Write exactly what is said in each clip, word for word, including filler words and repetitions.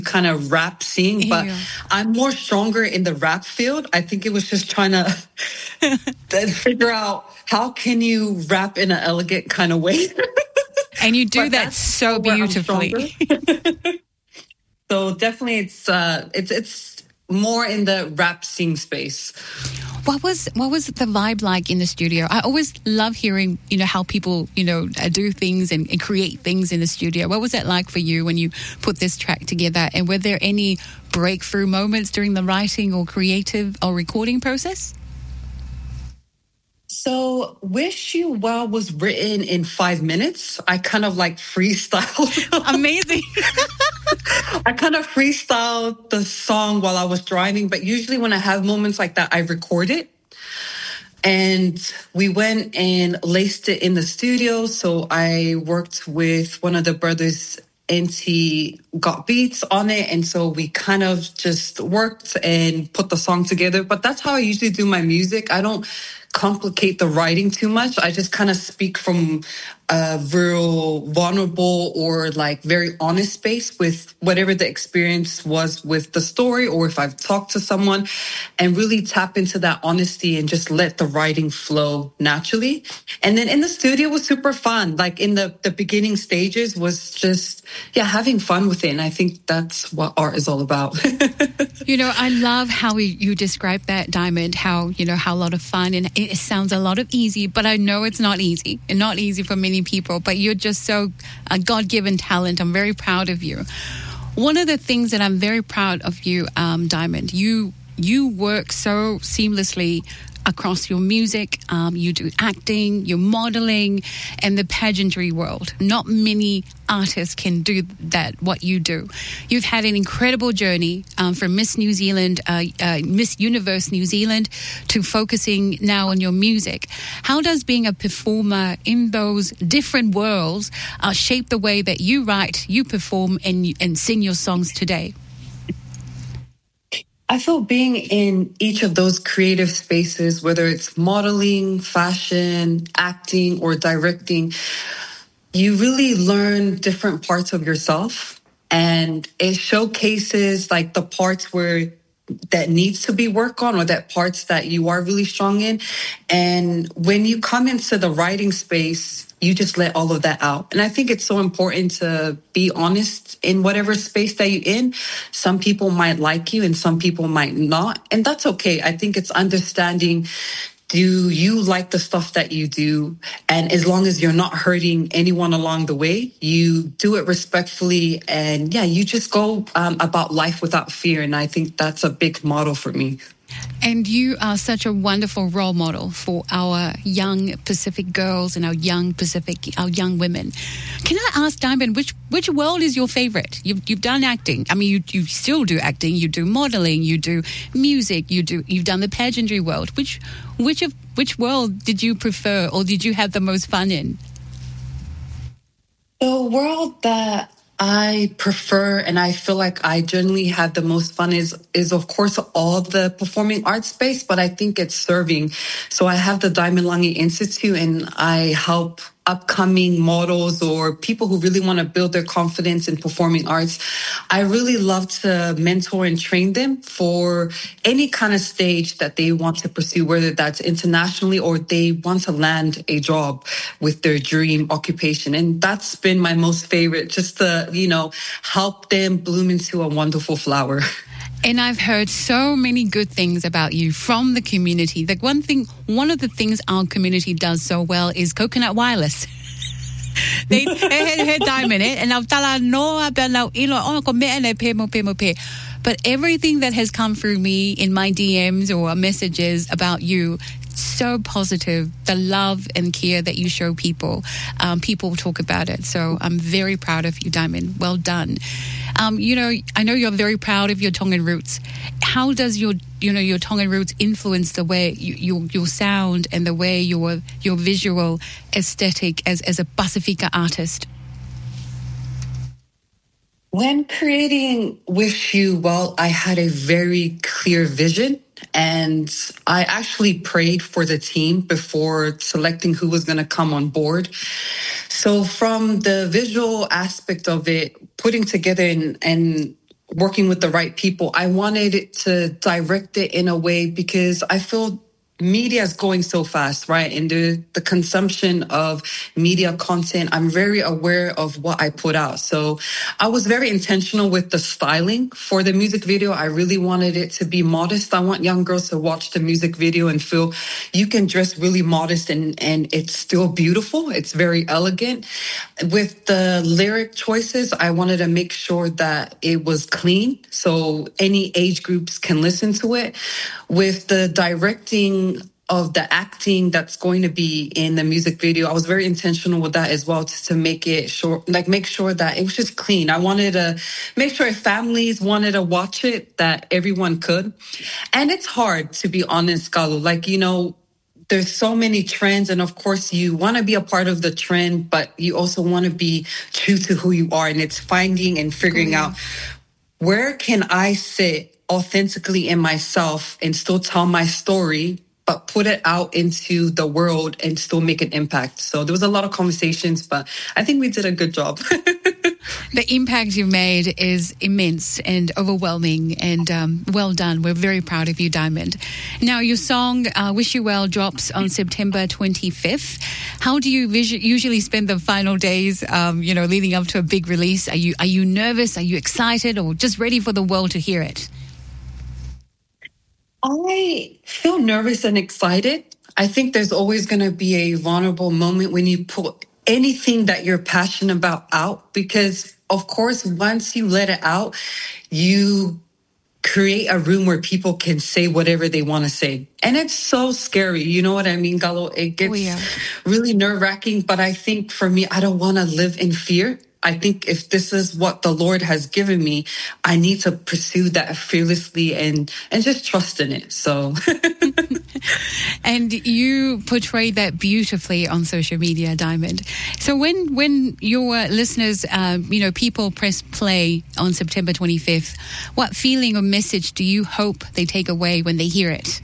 kind of rap scene, but Yeah. I'm more stronger in the rap field. I think it was just trying to figure out how can you rap in an elegant kind of way. And you do But that that's so where I'm beautifully. So definitely it's uh it's it's more in the rap scene space. What was what was the vibe like in the studio? I always love hearing, you know, how people, you know, uh, do things and, and create things in the studio. What was that like for you when you put this track together? And were there any breakthrough moments during the writing or creative or recording process? So Wish You Well was written in five minutes. I kind of like freestyled. Amazing. I kind of freestyled the song while I was driving, but usually when I have moments like that, I record it. And we went and laced it in the studio. So I worked with one of the brothers and he got beats on it. And so we kind of just worked and put the song together. But that's how I usually do my music. I don't complicate the writing too much. I just kind of speak from a real vulnerable or like very honest space with whatever the experience was with the story, or if I've talked to someone, and really tap into that honesty and just let the writing flow naturally. And then in the studio was super fun. Like in the, the beginning stages was just, yeah, having fun with it. And I think that's what art is all about. You know, I love how we, you describe that, Diamond, how, you know, how a lot of fun, and it sounds a lot of easy, but I know it's not easy and not easy for many people, but you're just so a God-given talent. I'm very proud of you. One of the things that I'm very proud of you, um, Diamond, you you work so seamlessly across your music, um, you do acting, you're modeling, and the pageantry world. Not many artists can do that, what you do. You've had an incredible journey um, from Miss New Zealand, uh, uh, Miss Universe New Zealand, to focusing now on your music. How does being a performer in those different worlds uh, shape the way that you write, you perform, and, and sing your songs today? I feel being in each of those creative spaces, whether it's modeling, fashion, acting, or directing, you really learn different parts of yourself. And it showcases like the parts where that needs to be worked on, or that parts that you are really strong in. And when you come into the writing space, you just let all of that out. And I think it's so important to be honest in whatever space that you're in. Some people might like you and some people might not. And that's okay. I think it's understanding, do you like the stuff that you do? And as long as you're not hurting anyone along the way, you do it respectfully. And yeah, you just go um, about life without fear. And I think that's a big model for me. And you are such a wonderful role model for our young Pacific girls and our young Pacific, our young women. Can I ask, Diamond, which which world is your favorite? You've you've done acting. I mean, you you still do acting. You do modeling. You do music. You do you've done the pageantry world. Which which of which world did you prefer, or did you have the most fun in? The world that I prefer and I feel like I generally have the most fun is is of course all the performing arts space, but I think it's serving. So I have the Diamond Lange Institute and I help upcoming models or people who really want to build their confidence in performing arts. I really love to mentor and train them for any kind of stage that they want to pursue, whether that's internationally or they want to land a job with their dream occupation. And that's been my most favorite, just to, you know, help them bloom into a wonderful flower. And I've heard so many good things about you from the community. Like one thing, one of the things our community does so well is Coconut Wireless. They he Diamond it and tala no ilo oh ko me ne pe mo pe mo pe. But everything that has come through me in my D Ms or messages about you, so positive, the love and care that you show people. Um, people talk about it. So I'm very proud of you, Diamond. Well done. Um, you know, I know you're very proud of your Tongan roots. How does your, you know, your Tongan roots influence the way you, your your sound and the way your your visual aesthetic as as a Pasifika artist? When creating Wish You Well, I had a very clear vision. And I actually prayed for the team before selecting who was going to come on board. So from the visual aspect of it, putting together and, and working with the right people. I wanted it to direct it in a way because I feel media is going so fast, right? And the, the consumption of media content, I'm very aware of what I put out. So I was very intentional with the styling for the music video. I really wanted it to be modest. I want young girls to watch the music video and feel you can dress really modest and, and it's still beautiful. It's very elegant. With the lyric choices, I wanted to make sure that it was clean so any age groups can listen to it. With the directing of the acting that's going to be in the music video, I was very intentional with that as well, to, to make it sure, like make sure that it was just clean. I wanted to make sure if families wanted to watch it, that everyone could. And it's hard, to be honest, Galo. Like, you know, there's so many trends, and of course you want to be a part of the trend, but you also want to be true to who you are. And it's finding and figuring mm. out, where can I sit authentically in myself and still tell my story, but put it out into the world and still make an impact. So there was a lot of conversations, but I think we did a good job. The impact you made is immense and overwhelming, and um, well done. We're very proud of you, Diamond. Now, your song, uh, Wish You Well, drops on September twenty-fifth. How do you visu- usually spend the final days, um, you know, leading up to a big release? Are you, are you nervous? Are you excited, or just ready for the world to hear it? I feel nervous and excited. I think there's always going to be a vulnerable moment when you put anything that you're passionate about out, because of course, once you let it out, you create a room where people can say whatever they want to say. And it's so scary. You know what I mean, Galo? It gets oh, yeah. really nerve wracking. But I think for me, I don't want to live in fear. I think if this is what the Lord has given me, I need to pursue that fearlessly and, and just trust in it. So. And you portray that beautifully on social media, Diamond. So when when your listeners, uh, you know, people press play on September twenty-fifth, what feeling or message do you hope they take away when they hear it?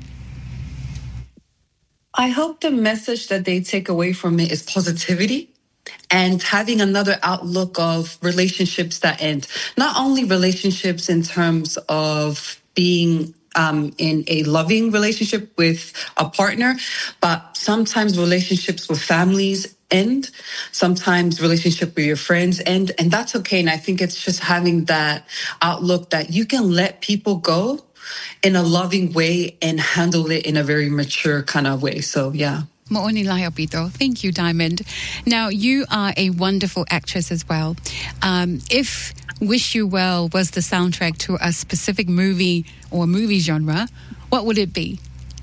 I hope the message that they take away from it is positivity. And having another outlook of relationships that end. Not only relationships in terms of being um, in a loving relationship with a partner, but sometimes relationships with families end. Sometimes relationship with your friends end. And that's okay. And I think it's just having that outlook that you can let people go in a loving way and handle it in a very mature kind of way. So, yeah. Thank you, Diamond. Now, you are a wonderful actress as well. Um, if Wish You Well was the soundtrack to a specific movie or movie genre, what would it be?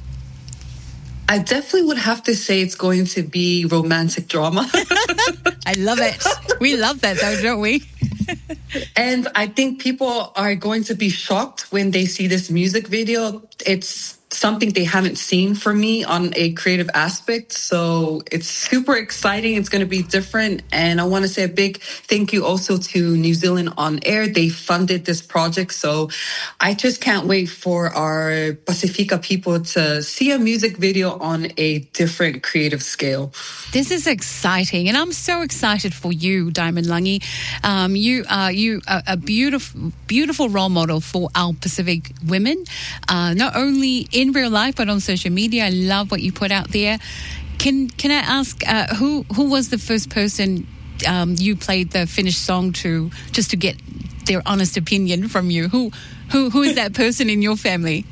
I definitely would have to say it's going to be romantic drama. I love it. We love that though, don't we? And I think people are going to be shocked when they see this music video. It's something they haven't seen from me on a creative aspect. So it's super exciting. It's going to be different. And I want to say a big thank you also to New Zealand On Air. They funded this project. So I just can't wait for our Pacifica people to see a music video on a different creative scale. This is exciting. And I'm so excited for you, Diamond Langi. Um, you are you are a beautiful, beautiful role model for our Pacific women, uh, not only in in real life, but on social media. I love what you put out there. Can can I ask uh, who who was the first person um, you played the finished song to, just to get their honest opinion from you? Who who who is that person in your family?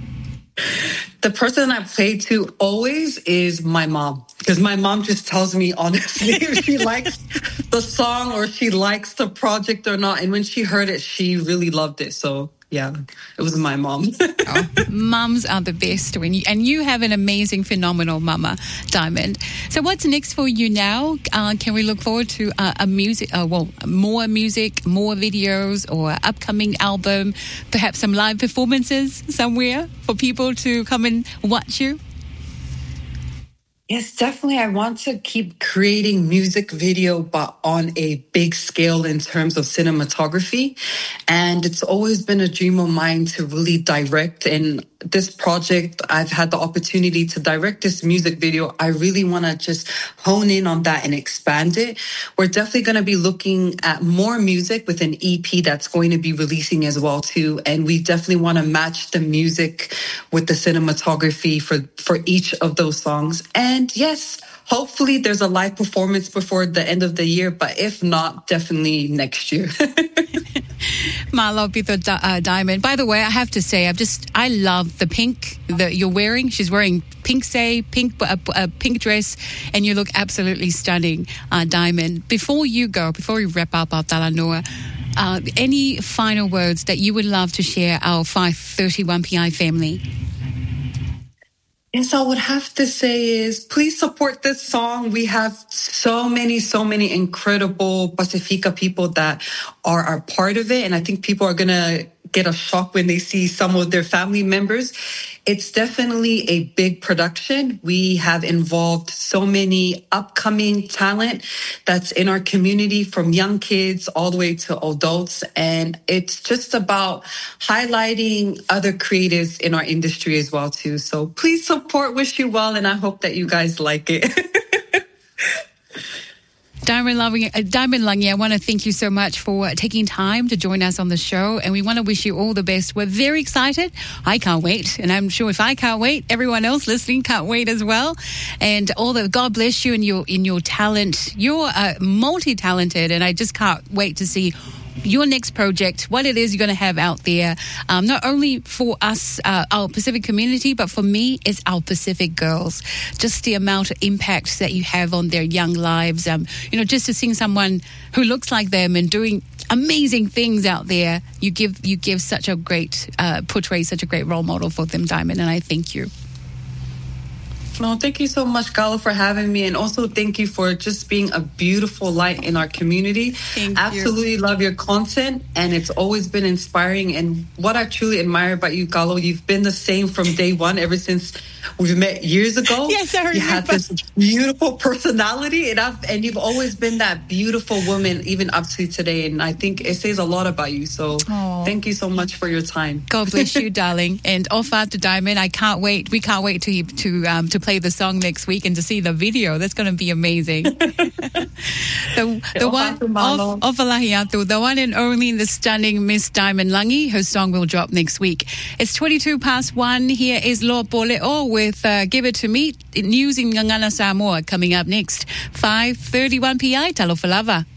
The person I play to always is my mom, because my mom just tells me honestly if she likes the song or she likes the project or not. And when she heard it, she really loved it. So yeah, it was my mom. Oh, mums are the best, when you, and you have an amazing, phenomenal mama, Diamond. So what's next for you now? Uh, can we look forward to uh, a music, uh, well, more music, more videos, or upcoming album, perhaps some live performances somewhere for people to come and watch you? Yes, definitely. I want to keep creating music video, but on a big scale in terms of cinematography. And it's always been a dream of mine to really direct. And this project, I've had the opportunity to direct this music video. I really want to just hone in on that and expand it. We're definitely going to be looking at more music with an E P that's going to be releasing as well too. And we definitely want to match the music with the cinematography for, for each of those songs. And yes, hopefully there's a live performance before the end of the year, but if not, definitely next year. Malo Pito uh, Diamond. By the way, I have to say, I've just, I love the pink that you're wearing. She's wearing pink say, pink, a uh, uh, pink dress, and you look absolutely stunning, uh, Diamond. Before you go, before we wrap up our Talanoa, uh, any final words that you would love to share our five thirty-one P I family? Yes, I would have to say is please support this song. We have so many, so many incredible Pacifica people that are, are part of it. And I think people are going to get a shock when they see some of their family members. It's definitely a big production. We have involved so many upcoming talent that's in our community, from young kids all the way to adults. And it's just about highlighting other creatives in our industry as well too. So please support Wish You Well, and I hope that you guys like it. Diamond Langi, uh, Diamond Langi, I want to thank you so much for taking time to join us on the show, and we want to wish you all the best. We're very excited. I can't wait, and I'm sure if I can't wait, everyone else listening can't wait as well. And all the God bless you in your in your talent. You're uh, multi-talented, and I just can't wait to see your next project, what it is you're going to have out there, um, not only for us, uh, our Pacific community, but for me, it's our Pacific girls. Just the amount of impact that you have on their young lives. Um, you know, just to seeing someone who looks like them and doing amazing things out there, you give you give such a great, uh, portray such a great role model for them, Diamond, and I thank you. No, thank you so much, Galo, for having me. And also thank you for just being a beautiful light in our community. Thank Absolutely you. love your content. And it's always been inspiring. And what I truly admire about you, Galo, you've been the same from day one, ever since we've met years ago. Yes, I remember. You had this beautiful personality. And, I've, and you've always been that beautiful woman, even up to today. And I think it says a lot about you. So Aww. Thank you so much for your time. God bless you, darling. And ofa to Diamond, I can't wait. We can't wait to, to, um, to play the song next week and to see the video. That's going to be amazing. the the one of, of Alahiatu, the one and only, the stunning Miss Diamond Langi. Her song will drop next week. It's twenty-two past one. Here is Lo Poleo with uh, Give It To Me. News in Ngangana Samoa coming up next. five thirty-one P I, Talofa Lava.